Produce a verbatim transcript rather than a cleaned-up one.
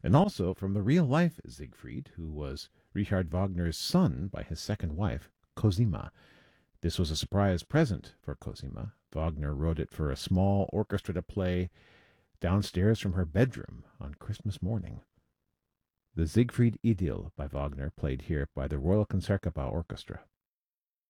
and also from the real-life Siegfried, who was Richard Wagner's son by his second wife, Cosima. This was a surprise present for Cosima. Wagner wrote it for a small orchestra to play downstairs from her bedroom on Christmas morning. The Siegfried Idyll by Wagner, played here by the Royal Concertgebouw Orchestra.